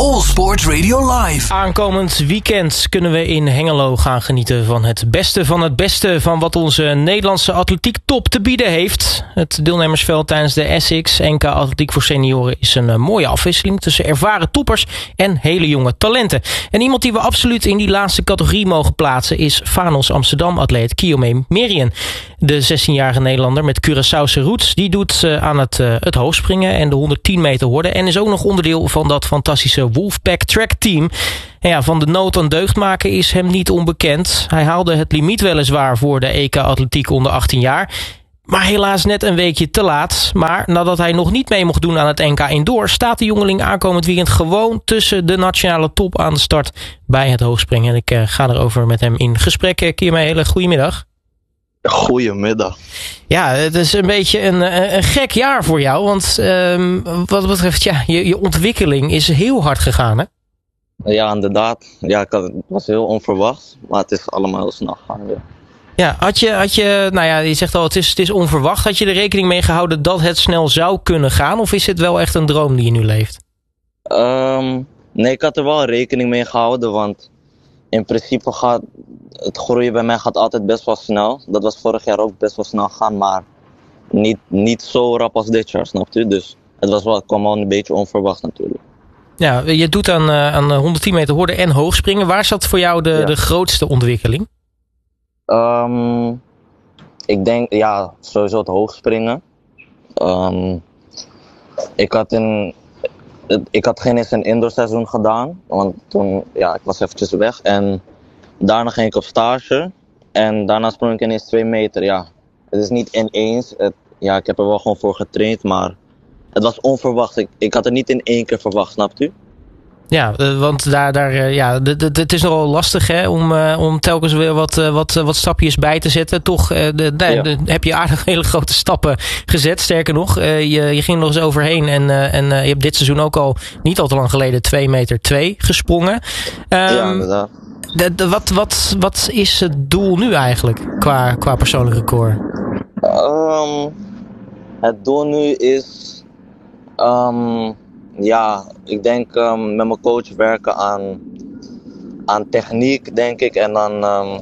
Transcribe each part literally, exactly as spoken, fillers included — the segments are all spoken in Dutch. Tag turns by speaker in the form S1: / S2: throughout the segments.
S1: All Sports Radio Live.
S2: Aankomend weekend kunnen we in Hengelo gaan genieten van het beste van het beste van wat onze Nederlandse atletiek top te bieden heeft. Het deelnemersveld tijdens de Essex N K Atletiek voor senioren is een mooie afwisseling tussen ervaren toppers en hele jonge talenten. En iemand die we absoluut in die laatste categorie mogen plaatsen is Vanos Amsterdam-atleet Kiyomi Merian. De zestienjarige Nederlander met Curaçaose roots, die doet aan het, uh, het hoogspringen en de honderdtien meter horde en is ook nog onderdeel van dat fantastische Wolfpack Track Team. En ja, van de nood aan deugd maken is hem niet onbekend. Hij haalde het limiet weliswaar voor de E K Atletiek onder achttien jaar. Maar helaas net een weekje te laat. Maar nadat hij nog niet mee mocht doen aan het N K Indoor, staat de jongeling aankomend weekend gewoon tussen de nationale top aan de start bij het hoogspringen. En ik uh, ga erover met hem in gesprek. Kiyomi, een hele goedemiddag.
S3: Goedemiddag.
S2: Ja, het is een beetje een, een gek jaar voor jou. Want um, wat betreft, ja, je, je ontwikkeling is heel hard gegaan, hè?
S3: Ja, inderdaad. Ja, ik had, het was heel onverwacht. Maar het is allemaal heel snel gegaan, ja.
S2: Ja, had je, had je, nou ja, je zegt al, het is, het is onverwacht. Had je er rekening mee gehouden dat het snel zou kunnen gaan? Of is het wel echt een droom die je nu leeft?
S3: Um, nee, ik had er wel rekening mee gehouden. Want in principe gaat het groeien bij mij gaat altijd best wel snel. Dat was vorig jaar ook best wel snel gaan, maar niet, niet zo rap als dit jaar, snapt u? Dus het, was wel, het kwam wel een beetje onverwacht natuurlijk.
S2: Ja, je doet aan, uh, aan honderdtien meter horde en hoogspringen. Waar zat voor jou de, ja. de grootste ontwikkeling?
S3: Um, ik denk, ja, sowieso het hoogspringen. Um, ik had in... Ik had geen eens een indoor seizoen gedaan, want toen, ja, ik was eventjes weg en daarna ging ik op stage en daarna sprong ik ineens twee meter, ja. Het is niet ineens, het, ja, ik heb er wel gewoon voor getraind, maar het was onverwacht. Ik, ik had het niet in één keer verwacht, snapt u?
S2: Ja, want daar, daar, ja, het is nogal lastig hè, om, uh, om telkens weer wat, uh, wat, wat stapjes bij te zetten. Toch uh, de, de, ja. de, heb je aardig hele grote stappen gezet. Sterker nog, uh, je, je ging er nog eens overheen. En, uh, en uh, je hebt dit seizoen ook al niet al te lang geleden twee meter twee gesprongen. Um,
S3: ja, inderdaad.
S2: De, de, wat, wat, wat is het doel nu eigenlijk qua, qua persoonlijk record?
S3: Um, het doel nu is... Um, Ja, ik denk um, met mijn coach werken aan, aan techniek, denk ik. En dan um,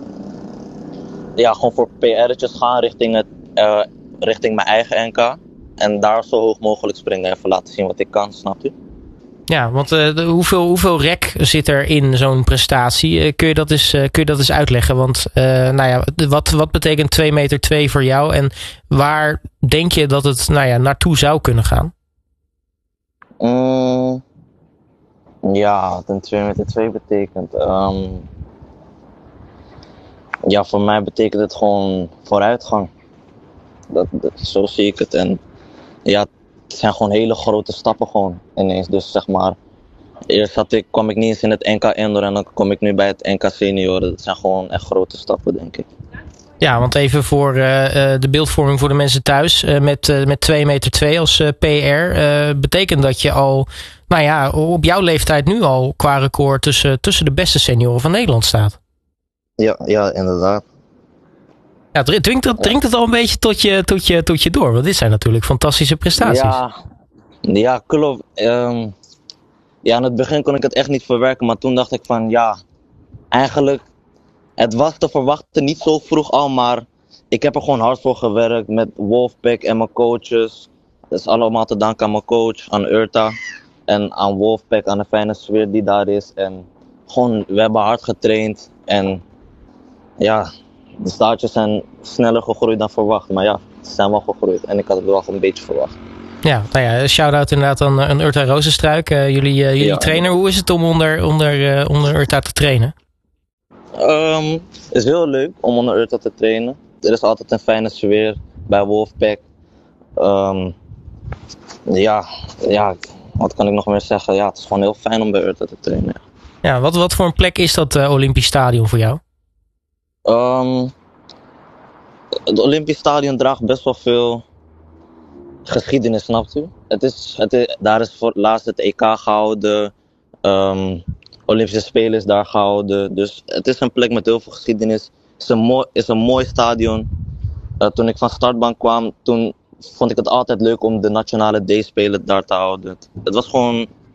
S3: ja, gewoon voor P R'tjes gaan richting, het, uh, richting mijn eigen N K. En daar zo hoog mogelijk springen. Even laten zien wat ik kan, snapt u?
S2: Ja, want uh, de, hoeveel, hoeveel rek zit er in zo'n prestatie? Uh, kun, je dat eens, uh, kun je dat eens uitleggen? Want uh, nou ja, wat, wat betekent twee meter twee voor jou? En waar denk je dat het nou ja, naartoe zou kunnen gaan?
S3: Mm, ja, wat een twee meter twee betekent. Um, ja, voor mij betekent het gewoon vooruitgang. Dat, dat, zo zie ik het. En ja, het zijn gewoon hele grote stappen gewoon ineens. Dus zeg maar, eerst had ik, kwam ik niet eens in het N K Indoor en dan kom ik nu bij het N K Senioren. Dat zijn gewoon echt grote stappen, denk ik. Ja,
S2: want even voor uh, de beeldvorming voor de mensen thuis. Uh, met, uh, met twee meter twee als uh, P R. Uh, betekent dat je al, nou ja, op jouw leeftijd nu al qua record tussen, tussen de beste senioren van Nederland staat.
S3: Ja, ja, inderdaad.
S2: Ja, dringt het, dringt het al een beetje tot je, tot, je, tot je door? Want dit zijn natuurlijk fantastische prestaties.
S3: Ja, ja klopt. Um, ja, in het begin kon ik het echt niet verwerken. Maar toen dacht ik van, ja, eigenlijk... Het was te verwachten, niet zo vroeg al, maar ik heb er gewoon hard voor gewerkt met Wolfpack en mijn coaches. Dat is allemaal te danken aan mijn coach, aan Urta en aan Wolfpack, aan de fijne sfeer die daar is. En gewoon, we hebben hard getraind en ja, de staartjes zijn sneller gegroeid dan verwacht. Maar ja, ze zijn wel gegroeid en ik had het wel een beetje verwacht.
S2: Ja, nou ja, shout-out inderdaad aan, aan Urta Rozenstruik, uh, jullie, uh, jullie ja. trainer. Hoe is het om onder, onder, uh, onder Urta te trainen?
S3: Um, het is heel leuk om onder Urta te trainen. Er is altijd een fijne sfeer bij Wolfpack. Um, ja, ja, wat kan ik nog meer zeggen? Ja, het is gewoon heel fijn om bij Urta te trainen. Ja,
S2: ja wat, wat voor een plek is dat uh, Olympisch Stadion voor jou?
S3: Um, het Olympisch Stadion draagt best wel veel geschiedenis, snapt u? Het is, het is, daar is voor het laatst het E K gehouden. Um, Olympische Spelen is daar gehouden. Dus het is een plek met heel veel geschiedenis. Het is een mooi, is een mooi stadion. Uh, toen ik van startbank kwam, toen vond ik het altijd leuk om de nationale D-spelen daar te houden. Het was gewoon,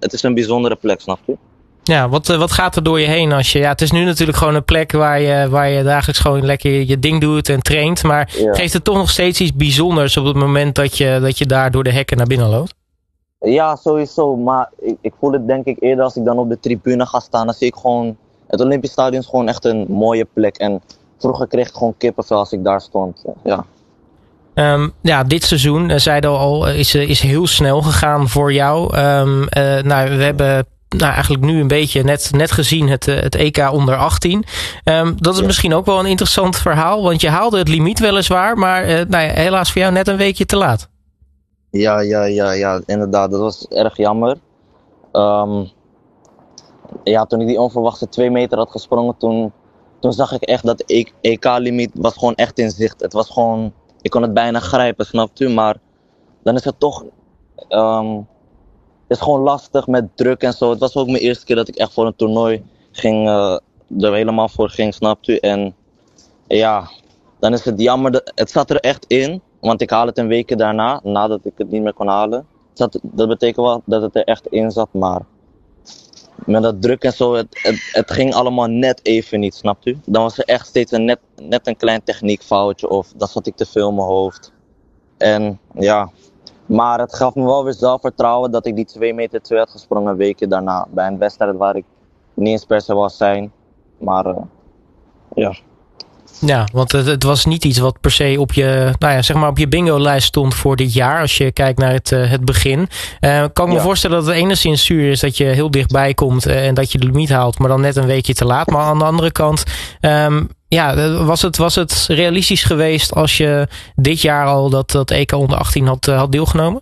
S3: het is een bijzondere plek, snap je?
S2: Ja, wat, wat gaat er door je heen als je... Ja, het is nu natuurlijk gewoon een plek waar je, waar je dagelijks gewoon lekker je ding doet en traint. Maar ja. Geeft het toch nog steeds iets bijzonders op het moment dat je, dat je daar door de hekken naar binnen loopt?
S3: Ja, sowieso. Maar ik, ik voel het denk ik eerder als ik dan op de tribune ga staan. Dan zie ik gewoon... Het Olympisch Stadion is gewoon echt een mooie plek. En vroeger kreeg ik gewoon kippenvel als ik daar stond. Ja.
S2: Um, ja, dit seizoen, uh, zeiden we al, is, is heel snel gegaan voor jou. Um, uh, nou, we hebben... Nou, eigenlijk nu een beetje net, net gezien het, het E K onder achttien. Um, dat is ja. misschien ook wel een interessant verhaal. Want je haalde het limiet weliswaar. Maar uh, nou ja, helaas voor jou net een weekje te laat.
S3: Ja, ja, ja, ja, inderdaad. Dat was erg jammer. Um, ja, toen ik die onverwachte twee meter had gesprongen. Toen, toen zag ik echt dat het E K-limiet was gewoon echt in zicht. Het was gewoon... Ik kon het bijna grijpen, snapt u? Maar dan is het toch... Um, Het is gewoon lastig met druk en zo. Het was ook mijn eerste keer dat ik echt voor een toernooi ging, uh, er helemaal voor ging, snapt u? En ja, dan is het jammer. Dat, het zat er echt in, want ik haal het een week daarna, nadat ik het niet meer kon halen. Het zat, dat betekent wel dat het er echt in zat, maar met dat druk en zo, het, het, het ging allemaal net even niet, snapt u? Dan was er echt steeds een net, net een klein techniekfoutje of dan zat ik te veel in mijn hoofd. En ja... Maar het gaf me wel weer zelfvertrouwen dat ik die twee meter twee had gesprongen een weekje daarna. Bij een wedstrijd waar ik niet eens per se wou zijn. Maar uh, ja.
S2: Ja, want het, het was niet iets wat per se op je, nou ja, zeg maar op je bingo-lijst stond voor dit jaar. Als je kijkt naar het, uh, het begin. Uh, kan ik me ja. voorstellen dat het enigszins zuur is dat je heel dichtbij komt. Uh, en dat je de limiet haalt, maar dan net een weekje te laat. Maar aan de andere kant... Um, Ja, was het, was het realistisch geweest als je dit jaar al dat, dat E K onder achttien had, had deelgenomen?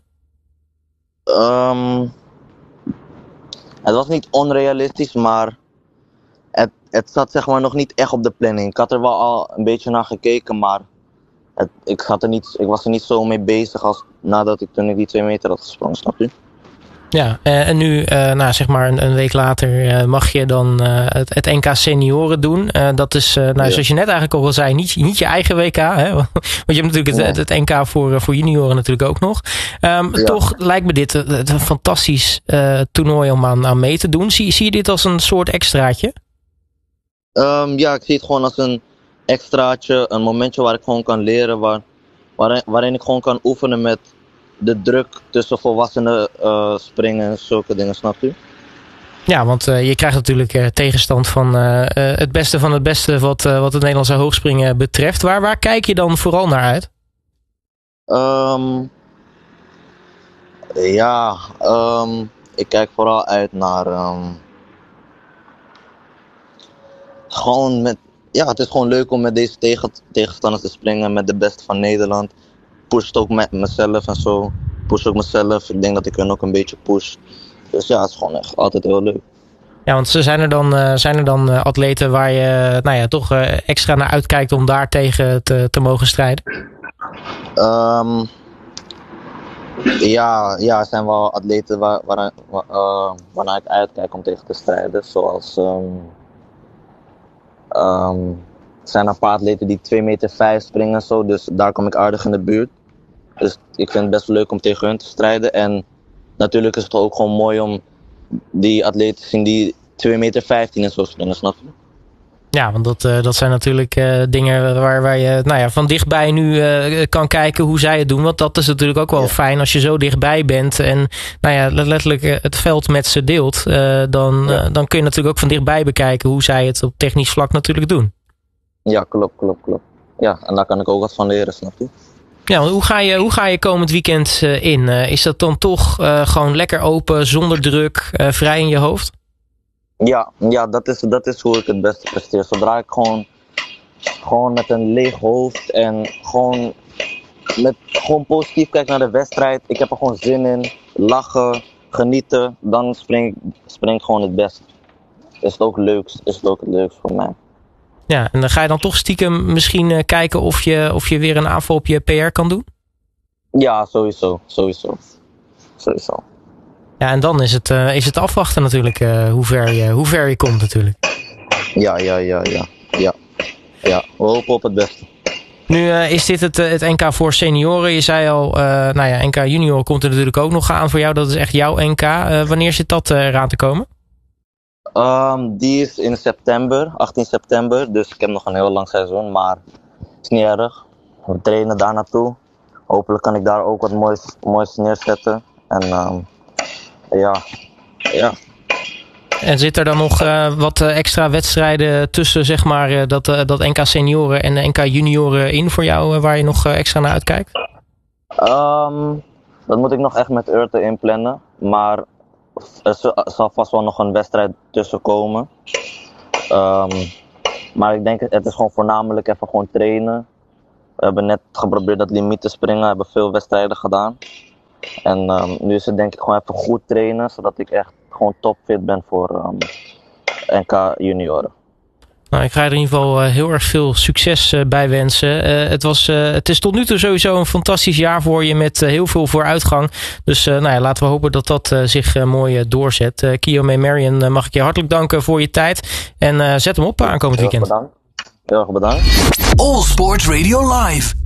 S3: Um, het was niet onrealistisch, maar het, het zat zeg maar nog niet echt op de planning. Ik had er wel al een beetje naar gekeken, maar het, ik, zat er niet, ik was er niet zo mee bezig als nadat ik toen ik die twee meter had gesprongen, snap je?
S2: Ja, uh, en nu, uh, nou, zeg maar een, een week later uh, mag je dan uh, het, het N K senioren doen. Uh, dat is, uh, nou, ja. zoals je net eigenlijk al al zei, niet, niet je eigen W K. Hè? Want je hebt natuurlijk het, het, het N K voor, voor junioren natuurlijk ook nog. Um, ja. Toch lijkt me dit een, een fantastisch uh, toernooi om aan, aan mee te doen. Zie, zie je dit als een soort extraatje?
S3: Um, ja, ik zie het gewoon als een extraatje. Een momentje waar ik gewoon kan leren. Waar, waarin, waarin ik gewoon kan oefenen met... de druk tussen volwassenen uh, springen en zulke dingen, snap je?
S2: Ja, want uh, je krijgt natuurlijk uh, tegenstand van uh, uh, het beste van het beste wat, uh, wat het Nederlandse hoogspringen betreft. Waar, waar kijk je dan vooral naar uit? Um,
S3: ja, um, ik kijk vooral uit naar... Um, gewoon met... Ja, het is gewoon leuk om met deze tegen, tegenstanders te springen, met de beste van Nederland. Pusht ook met mezelf en zo. Push ook mezelf. Ik denk dat ik hun ook een beetje push. Dus ja, het is gewoon echt altijd heel leuk.
S2: Ja, want zijn er dan, uh, zijn er dan uh, atleten waar je nou ja, toch uh, extra naar uitkijkt om daar tegen te, te mogen strijden?
S3: Um, ja, ja, er zijn wel atleten waar, waar, waar, uh, waarnaar ik uitkijk om tegen te strijden. Zoals... Um, um, er zijn een paar atleten die twee meter vijf springen en zo. Dus daar kom ik aardig in de buurt. Dus ik vind het best leuk om tegen hun te strijden. En natuurlijk is het ook gewoon mooi om die atleten te zien die twee meter vijftien en zo springen, snap je?
S2: Ja, want dat, uh, dat zijn natuurlijk uh, dingen waar, waar je nou ja, van dichtbij nu uh, kan kijken hoe zij het doen. Want dat is natuurlijk ook wel ja. fijn als je zo dichtbij bent en nou ja, letterlijk uh, het veld met ze deelt. Uh, dan, ja. uh, dan kun je natuurlijk ook van dichtbij bekijken hoe zij het op technisch vlak natuurlijk doen.
S3: Ja, klopt, klopt, klopt. Ja, en daar kan ik ook wat van leren, snap je?
S2: Ja, want hoe ga je, hoe ga je komend weekend uh, in? Uh, is dat dan toch uh, gewoon lekker open, zonder druk, uh, vrij in je hoofd?
S3: Ja, ja dat, is, dat is hoe ik het beste presteer. Zodra ik gewoon, gewoon met een leeg hoofd en gewoon, met, gewoon positief kijk naar de wedstrijd. Ik heb er gewoon zin in, lachen, genieten. Dan spring ik, spring ik gewoon het beste. Is het ook leukst, is het ook het leukst voor mij.
S2: Ja, en dan ga je dan toch stiekem misschien uh, kijken of je, of je weer een aanval op je P R kan doen?
S3: Ja, sowieso. Sowieso. Sowieso.
S2: Ja, en dan is het, uh, is het afwachten natuurlijk uh, hoe, ver je, hoe ver je komt natuurlijk.
S3: Ja, ja, ja, ja. Ja, ja. We hopen op het beste.
S2: Nu uh, is dit het, het N K voor senioren. Je zei al, uh, nou ja, N K junior komt er natuurlijk ook nog aan voor jou. Dat is echt jouw N K. Uh, wanneer zit dat uh, eraan te komen?
S3: Um, die is in september, achttien september. Dus ik heb nog een heel lang seizoen, maar het is niet erg. We trainen daar naartoe. Hopelijk kan ik daar ook wat moois, moois neerzetten. En um, ja, ja.
S2: En zit er dan nog uh, wat uh, extra wedstrijden tussen, zeg maar, uh, dat, uh, dat N K senioren en N K junioren in voor jou, uh, waar je nog uh, extra naar uitkijkt?
S3: Um, dat moet ik nog echt met Urte inplannen. Maar er zal vast wel nog een wedstrijd tussen komen. Um, maar ik denk, het is gewoon voornamelijk even gewoon trainen. We hebben net geprobeerd dat limiet te springen, we hebben veel wedstrijden gedaan. En um, nu is het denk ik gewoon even goed trainen, zodat ik echt gewoon topfit ben voor um, N K junioren.
S2: Nou, ik ga er in ieder geval uh, heel erg veel succes uh, bij wensen. Uh, het, was, uh, het is tot nu toe sowieso een fantastisch jaar voor je met uh, heel veel vooruitgang. Dus uh, nou ja, laten we hopen dat dat uh, zich uh, mooi uh, doorzet. Uh, Kiyomi Marion, uh, mag ik je hartelijk danken voor je tijd. En uh, zet hem op aankomend weekend.
S3: Heel erg bedankt. Heel erg bedankt.
S1: All Sports Radio Live.